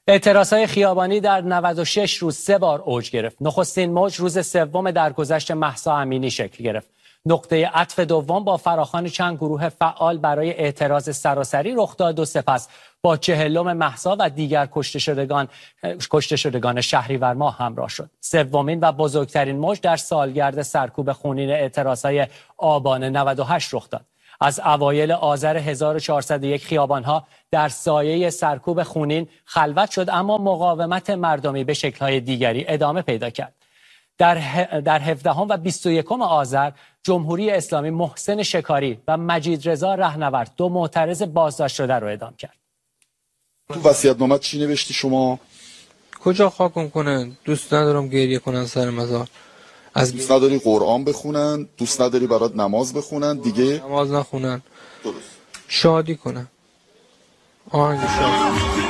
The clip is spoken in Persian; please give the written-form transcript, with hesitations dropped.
اعتراضهای خیابانی در 96 روز 3 بار اوج گرفت. نخستین موج روز سوم درگذشت مهسا امینی شکل گرفت. نقطه عطف دوم با فراخوان چند گروه فعال برای اعتراض سراسری رخ داد و سپس با 40 مهسا و دیگر کشته شدگان شهریور ماه همراه شد. سومین و بزرگترین موج در سالگرد سرکوب خونین اعتراضهای آبان 98 رخ داد. از اوایل آذر 1401 خیابانها در سایه سرکوب خونین خلوت شد، اما مقاومت مردمی به شکل‌های دیگری ادامه پیدا کرد. در 17 و 21 آذر جمهوری اسلامی محسن شکاری و مجید رضا رهنورد، 2 معترض بازداشت شده رو اعدام کرد. تو وصیت‌نامه چی نوشتی شما؟ کجا خاکم کنن؟ دوست ندارم گریه کنن سر مزار. دوست نداری قرآن بخونن؟ دوست نداری برات نماز بخونن؟ دیگه نماز نخونن. درست. شادی کنن. آهنگ شادی.